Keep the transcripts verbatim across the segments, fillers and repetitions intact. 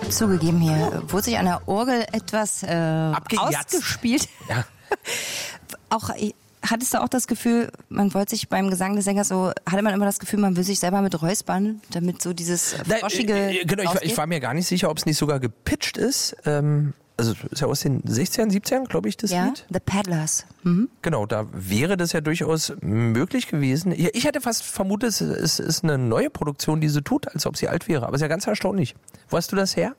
Zugegeben, hier wurde sich an der Orgel etwas äh, ausgespielt. Ja. Auch hattest du auch das Gefühl, man wollte sich beim Gesang des Sängers so, hatte man immer das Gefühl, man will sich selber mit räuspern, damit so dieses froschige Nein, äh, genau, ich, ich war mir gar nicht sicher, ob es nicht sogar gepitcht ist. Ähm, also ist ja aus den sechzigern, siebzigern, glaube ich, das ja, Lied. The Peddlers. Mhm. Genau, da wäre das ja durchaus möglich gewesen. Ich, ich hätte fast vermutet, es, es ist eine neue Produktion, die sie tut, als ob sie alt wäre. Aber es ist ja ganz erstaunlich. Wo hast du das her?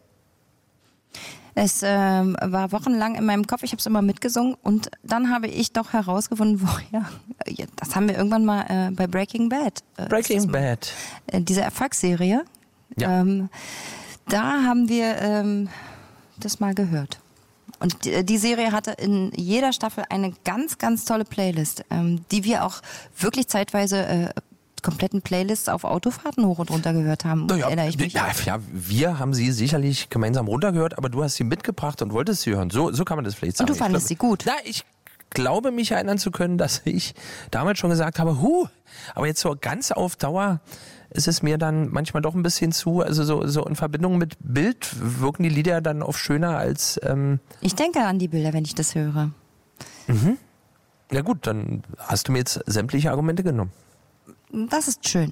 Es ähm, war wochenlang in meinem Kopf, ich habe es immer mitgesungen und dann habe ich doch herausgefunden, woher, ja, das haben wir irgendwann mal äh, bei Breaking Bad. Äh, Breaking Bad. Äh, diese Erfolgsserie. Ja. Ähm, da haben wir ähm, das mal gehört. Und die, die Serie hatte in jeder Staffel eine ganz, ganz tolle Playlist, ähm, die wir auch wirklich zeitweise äh, kompletten Playlists auf Autofahrten hoch und runter gehört haben, ja, erinnere ich mich. Ja, ja, wir haben sie sicherlich gemeinsam runtergehört, aber du hast sie mitgebracht und wolltest sie hören. So, so kann man das vielleicht sagen. Und du fandest sie gut? Na, ich glaube, mich erinnern zu können, dass ich damals schon gesagt habe, huh, aber jetzt so ganz auf Dauer ist es mir dann manchmal doch ein bisschen zu, also so, so in Verbindung mit Bild wirken die Lieder dann oft schöner als... Ähm ich denke an die Bilder, wenn ich das höre. Mhm. Ja gut, dann hast du mir jetzt sämtliche Argumente genommen. Das ist schön.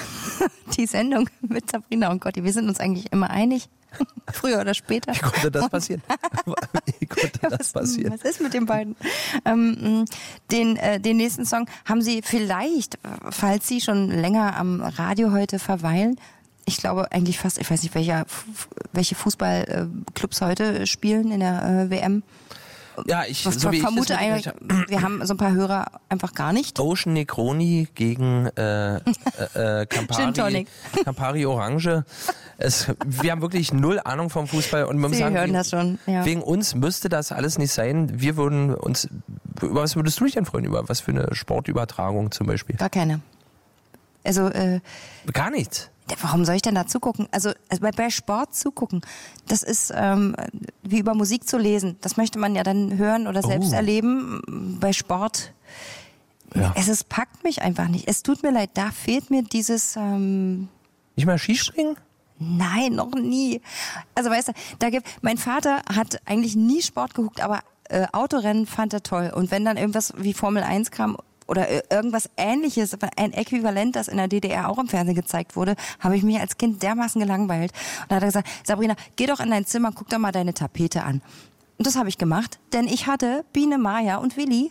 Die Sendung mit Sabrina und Gotti, wir sind uns eigentlich immer einig. Früher oder später. Wie konnte das passieren? Wie konnte das was, passieren? Was ist mit den beiden? Ähm, den, äh, den nächsten Song haben Sie vielleicht, falls Sie schon länger am Radio heute verweilen, ich glaube eigentlich fast, ich weiß nicht, welcher, welche Fußballclubs heute spielen in der äh, W M. Ja, ich Was, so wie vermute ich eigentlich, wir haben so ein paar Hörer einfach gar nicht. Ocean Negroni gegen äh, äh, Campari, Campari Orange. Es, wir haben wirklich null Ahnung vom Fußball und wir Sie sagen, hören das schon. Ja. Wegen uns müsste das alles nicht sein. Wir würden uns, über was würdest du dich denn freuen? Über was für eine Sportübertragung zum Beispiel? Gar keine. Also äh, gar nichts. Warum soll ich denn da zugucken? Also, also bei, bei Sport zugucken, das ist ähm, wie über Musik zu lesen. Das möchte man ja dann hören oder selbst oh. erleben. Bei Sport, ja. es ist, packt mich einfach nicht. Es tut mir leid, da fehlt mir dieses... Ähm, nicht mal Skispringen? Nein, noch nie. Also weißt du, da gibt, mein Vater hat eigentlich nie Sport geguckt, aber äh, Autorennen fand er toll. Und wenn dann irgendwas wie Formel eins kam... oder irgendwas Ähnliches, ein Äquivalent, das in der D D R auch im Fernsehen gezeigt wurde, habe ich mich als Kind dermaßen gelangweilt. Und da hat er gesagt, Sabrina, geh doch in dein Zimmer, guck doch mal deine Tapete an. Und das habe ich gemacht, denn ich hatte Biene Maya und Willi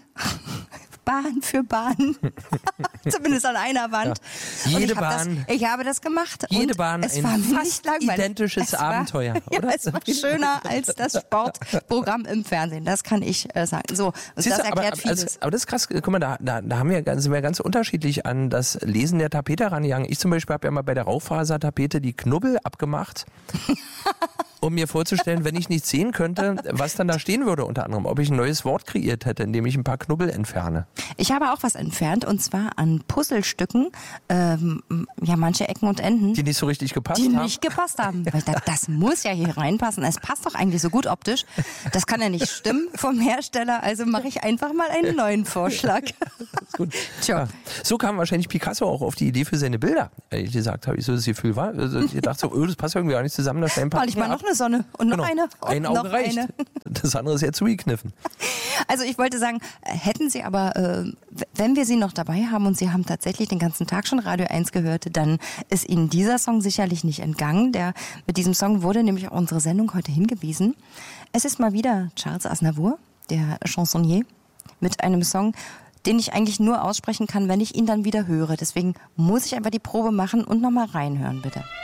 Bahn für Bahn, zumindest an einer Wand. Ja. Jede ich Bahn. Das, ich habe das gemacht. Jede und Bahn es ein war fast nicht langweilig. identisches es Abenteuer, war, oder? Ja, es war schöner als das Sportprogramm im Fernsehen. Das kann ich äh, sagen. So, und das Siehst du, erklärt aber, vieles. also, aber das ist krass. Guck mal, da, da, da haben wir, sind wir ganz unterschiedlich an das Lesen der Tapete rangegangen. Ich zum Beispiel habe ja mal bei der Raufasertapete die Knubbel abgemacht. Um mir vorzustellen, wenn ich nicht sehen könnte, was dann da stehen würde unter anderem, ob ich ein neues Wort kreiert hätte, indem ich ein paar Knubbel entferne. Ich habe auch was entfernt und zwar an Puzzlestücken, ähm, ja manche Ecken und Enden. Die nicht so richtig gepasst die haben? Die nicht gepasst haben. Weil das, das muss ja hier reinpassen. Es passt doch eigentlich so gut optisch. Das kann ja nicht stimmen vom Hersteller, also mache ich einfach mal einen neuen Vorschlag. Gut. Tja. Ja. So kam wahrscheinlich Picasso auch auf die Idee für seine Bilder. Ehrlich gesagt, habe ich so das Gefühl, war. Also ich dachte so, oh, das passt irgendwie gar nicht zusammen, da stellen ein paar Mal ich mal noch eine Sonne und noch genau. eine und ein Auge noch reicht. eine. Das andere ist ja zugekniffen. Also ich wollte sagen, hätten Sie aber, äh, wenn wir Sie noch dabei haben und Sie haben tatsächlich den ganzen Tag schon Radio eins gehört, dann ist Ihnen dieser Song sicherlich nicht entgangen. Der, mit diesem Song wurde nämlich auch unsere Sendung heute hingewiesen. Es ist mal wieder Charles Aznavour, der Chansonnier, mit einem Song, den ich eigentlich nur aussprechen kann, wenn ich ihn dann wieder höre. Deswegen muss ich einfach die Probe machen und nochmal reinhören, bitte.